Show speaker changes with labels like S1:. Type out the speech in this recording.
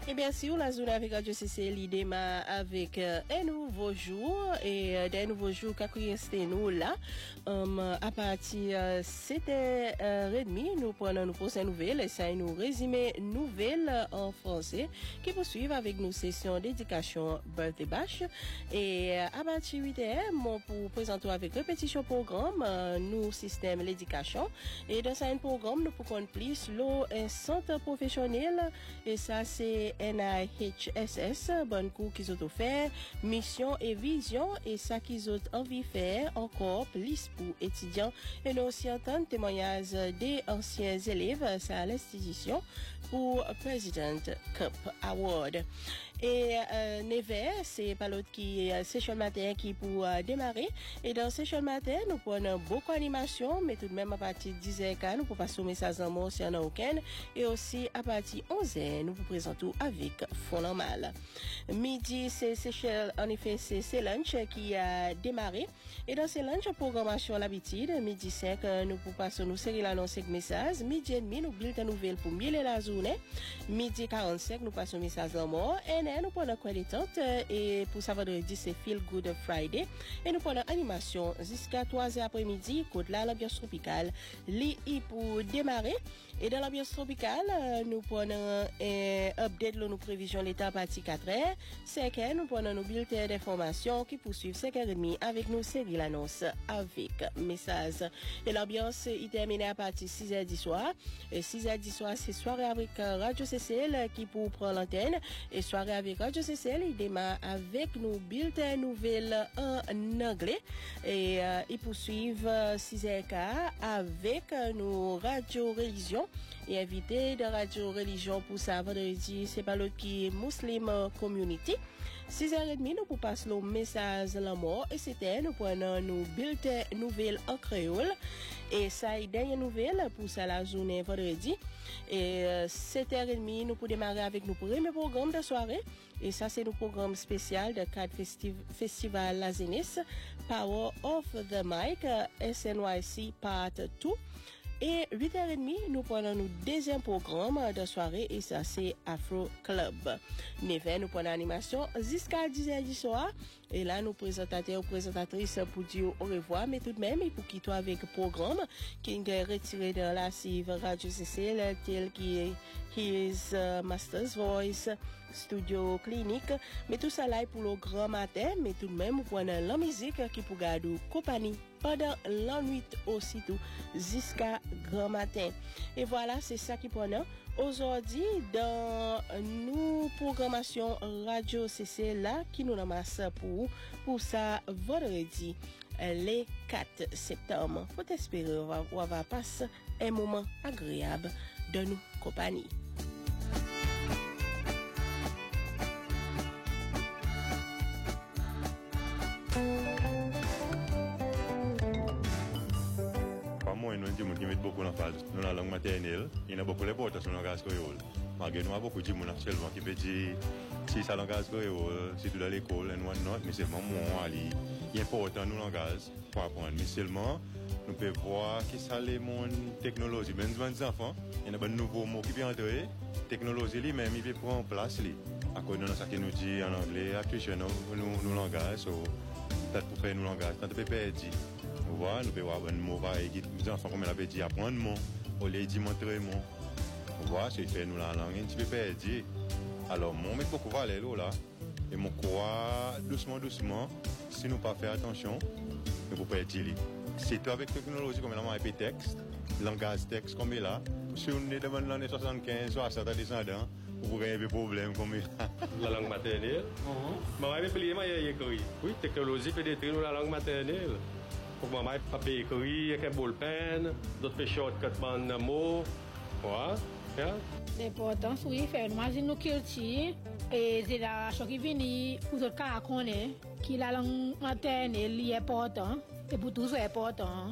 S1: Eh bien, si on la zone avec Radio CC, l'idée avec un nouveau jour et des nouveaux jours qui restent nous là. À partir 7h30, nous prenons nos prochaines nouvelles et ça nous résumer nouvelles en français qui poursuivent avec nos sessions d'éducation Birthday Bash. Et à partir de 8h, pour présenter avec répétition programme, nous système l'éducation. Et dans ce programme, nous pouvons plus un centre professionnel et ça c'est NIHSS, bon coup qu'ils ont offert, mission et vision, et ça qu'ils ont envie de faire encore plus pour étudiants, et nous aussi entendre témoignages des anciens élèves à l'institution pour President Cup Award. Et 9h, c'est pas l'autre qui session matin qui pour démarrer, et dans session matin, nous prenons beaucoup d'animation, mais tout de même à partir de 10h, nous pouvons passer au message en mot si on a aucun, et aussi à partir de 11h, nous vous présentons avec Fond normal. Midi, c'est Seychelles, en effet, c'est lunch qui a démarré. Et dans ces lunch, programmation à l'habitude, midi 5, nous pouvons passer nos séries l'annonce avec message. Midi et demi, nous bulletin nouvelle pour mille et la journée. Midi 45, nous passons message en mort. Et nous prenons quoi détente. Et pour ça, vendredi, c'est Feel Good Friday. Et nous prenons animation jusqu'à 3h après-midi. Côte là, l'ambiance tropicale. L'II pour démarrer. Et dans l'ambiance tropicale, nous prenons update nos prévisions l'état partie 4h. 5h, nous prenons nos bulletins d'information qui poursuivent 5h30 avec nos séries l'annonce avec message. Et l'ambiance est terminée à partir de 6h du soir. Et 6h du soir, c'est soirée avec Radio CCL qui pour prendre l'antenne. Et soirée avec Radio CCL, il démarre avec nos bulletins nouvelles en anglais. Et ils poursuivent 6h15 avec nos Radio Religion. Et invité de Radio Religion pour ça vendredi, c'est pas l'autre qui est Muslim Community. 6h30, nous pour passer le message de la mort et c'était, nous prenons nos bulletins nouvelles en créole. Et ça est dernière nouvelle pour ça la journée vendredi. Et 7h30, nous pour démarrer avec nos premiers programmes de soirée. Et ça, c'est nos programmes spécial de cadre Festival La Zénith, Power of the Mic, SNYC Part 2. Et 8h30, nous prenons nos deuxième programme de soirée et ça c'est Afro Club. 9h, nous prenons animation jusqu'à 10h du soir. Et là, nous présentateurs, présentatrices pour dire au revoir, mais tout de même, il faut quitter avec le programme qui est retiré de la cive Radio CCL, tel qui est His Master's Voice, Studio Clinique. Mais tout ça là est pour le grand matin, mais tout de même, nous prenons la musique qui pour garder compagnie pendant la nuit aussitôt jusqu'à grand matin. Et voilà, c'est ça qui prenons aujourd'hui dans nos programmations Radio CC là qui nous ramasse pour ça vendredi les 4 septembre. Faut espérer on va passer un moment agréable de nos compagnies.
S2: Moi, nous disons qu'ils mettent beaucoup d'emphase dans la langue maternelle. Il y a beaucoup d'importance dans le langage créole. Malgré nous, il y a beaucoup de gens actuellement qui peuvent dire si ça langage créole, si tout dans l'école, and whatnot, mais seulement moi, il est important dans le langage pour apprendre. Mais seulement, nous pouvons voir que ça les mondes technologie. Même les enfants, il y a de nouveaux mots qui peuvent entrer. Technologie lui-même, il peut prendre place. À cause de ce que nous dit en anglais, actuellement, nous langage, peut-être pour faire nous langage, tant de pépés dit. Nous pouvons avoir un mot pareil, les enfants, comme elle avait dit, apprendre mot, au lieu de montrer mot. Nous voyons, c'est faire nous la langue, un petit peu perdu. Alors, moi, je beaucoup valeur là, et mon croit doucement, si nous pas faire attention, nous pouvons perdre. C'est tout avec la technologie, comme la IP texte, langage texte, comme il là. Si on est dans l'année 75, 60 descendants, vous pourrez avoir des problèmes comme
S3: la langue maternelle. Oui, technologie peut détruire la langue maternelle. Pour moi, je peux écrire avec un ballpen, d'autres shortcuts de mots. Voilà.
S4: L'importance, oui, faire imagine nos cultures et c'est la chose qui vient pour tout cas connaître que la langue maternelle est importante et pour tous c'est important.